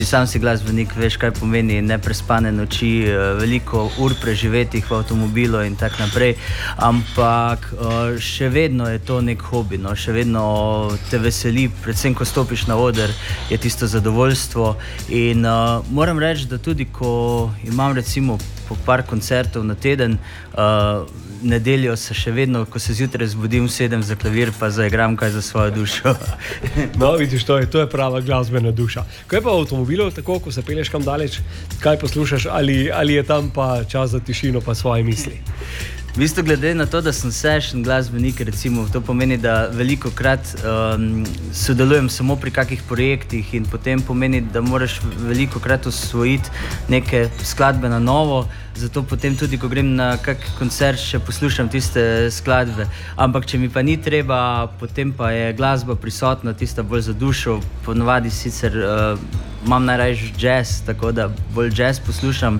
Sam si glasbenik, veš, kaj pomeni neprespane noči, veliko ur preživetih v avtomobilu in tak naprej, ampak še vedno je to nek hobi, no? Še vedno te veseli, predvsem ko stopiš na oder, je tisto zadovoljstvo in moram reči, da tudi ko imam recimo po par koncertov na teden, nedeljo se še vedno, ko se zjutraj zbudim, sedem za klavir pa zaigram kaj za svojo dušo. No, vidiš, to je prava glasbena duša. Kaj pa v avtomobilu, tako, ko se pelješ kam daleč, kaj poslušaš, ali je tam pa čas za tišino pa svoje misli? V bistvu, glede na to, da sem session glasbenik, recimo, to pomeni, da velikokrat sodelujem samo pri kakih projektih in potem pomeni, da moraš velikokrat osvojiti neke skladbe na novo, zato potem tudi, ko grem na kak koncert, še poslušam tiste skladbe. Ampak, če mi pa ni treba, potem pa je glasba prisotna, tista bolj za dušo, ponavadi sicer imam najrajši jazz, tako da bolj jazz poslušam.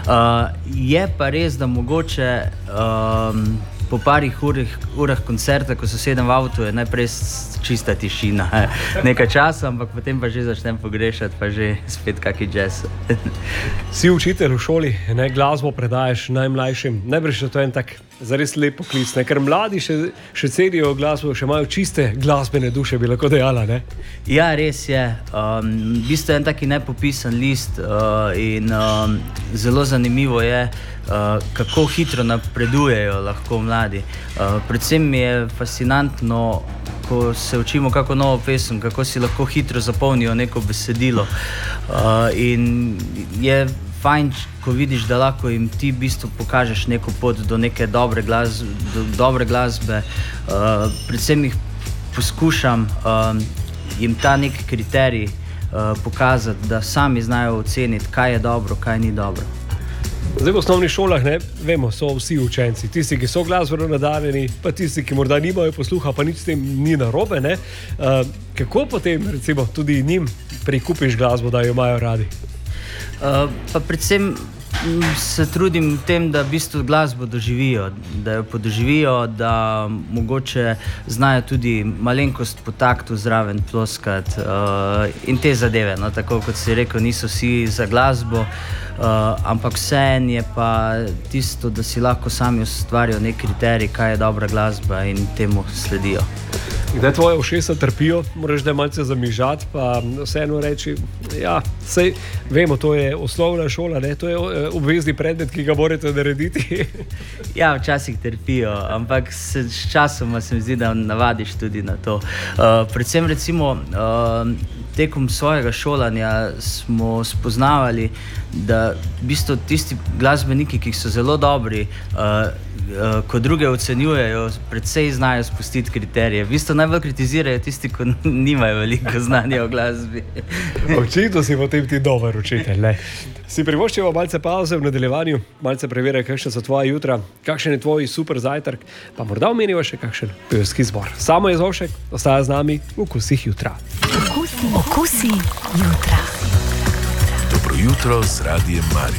Je pa res, da mogoče po parih urah koncerta, ko se sedem v avtu, je najprej čista tišina nekaj časa, ampak potem pa že začnem pogrešati, pa že spet kaki jazz. Si učitelj v šoli, ne, glasbo predajaš najmlajšim. Najbrž je to en tak zares lep poklic, ne? Ker mladi še cenijo glasbo, še imajo čiste glasbene duše, bi lahko dejala, ne? Ja, res je. V bistvu je en taki nepopisan list in zelo zanimivo je, kako hitro napredujejo lahko mladi. Predvsem mi je fascinantno, ko se učimo kako novo pesem, kako si lahko hitro zapolnijo neko besedilo. In je fajn, ko vidiš, da lahko jim ti v bistvu pokažeš neko pot do neke dobre glasbe. Predvsem jih poskušam jim ta nek kriterij pokazati, da sami znajo oceniti, kaj je dobro, kaj ni dobro. Zdaj v osnovnih šolah, ne, vemo, so vsi učenci, tisti, ki so glasbeno nadarjeni, pa tisti, ki morda nimajo posluha, pa nič s tem ni narobe, ne. Kako potem, recimo, tudi njim prikupiš glasbo, da jo imajo radi? Pa predvsem se trudim v tem, da v bistvu glasbo doživijo, da jo podoživijo, da mogoče znajo tudi malenkost po taktu zraven ploskati in te zadeve, no, tako kot si rekel, niso vsi za glasbo, ampak vseeno je pa tisto, da si lahko sami ustvarijo nek kriterij, kaj je dobra glasba in temu sledijo. Kdaj tvoje ušesa trpijo, moraš da malce zamižati, pa vseeno reči, ja, sej vemo, to je osnovna šola, ne, to je obvezni predmet, ki ga morate narediti. Ja, včasih trpijo, ampak s časoma se mi zdi, da navadiš tudi na to. Predvsem recimo tekom svojega šolanja smo spoznavali, da v bistvu tisti glasbeniki, ki so zelo dobri, ko druge ocenjujejo, predvsej znajo spustiti kriterije. V bistvu najbolj kritizirajo tisti, ko nimajo veliko znanja o glasbi. Očitno si potem ti dober učitelj, ne? Si privoščimo malce pauze v nadaljevanju, malce preverjaj, kakšne so tvoja jutra, kakšen je tvoj super zajtrk, pa morda omeniva še kakšen pevski zbor. Samo Jezovšek, ostaja z nami v Okusih jutra. Okusi jutra. Dobro jutro z Radiem Maribor.